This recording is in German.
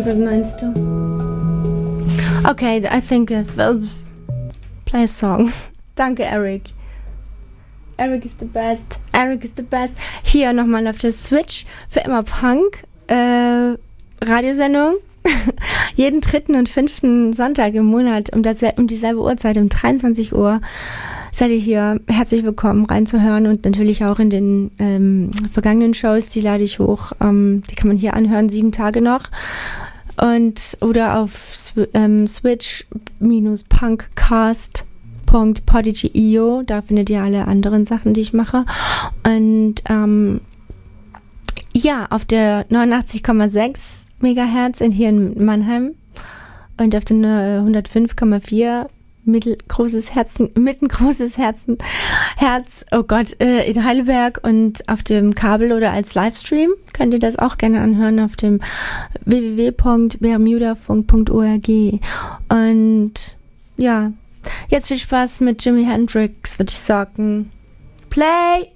Eric, was meinst du? Okay, I think play a song. Danke, Eric. Eric is the best. Eric is the best. Hier nochmal auf der Switch für immer Punk. Radiosendung. Jeden 3. und 5. Sonntag im Monat um dieselbe Uhrzeit, um 23 Uhr. Seid ihr hier herzlich willkommen reinzuhören und natürlich auch in den vergangenen Shows, die lade ich hoch. Die kann man hier anhören, 7 Tage noch. Oder auf switch-punkcast.podigy.io, da findet ihr alle anderen Sachen, die ich mache. Und auf der 89,6 Megahertz hier in Mannheim und auf den 105,4 mittelgroßes Herz, oh Gott, in Heidelberg und auf dem Kabel oder als Livestream könnt ihr das auch gerne anhören auf dem www.bermudafunk.org. Und ja, jetzt viel Spaß mit Jimi Hendrix, würde ich sagen. Play!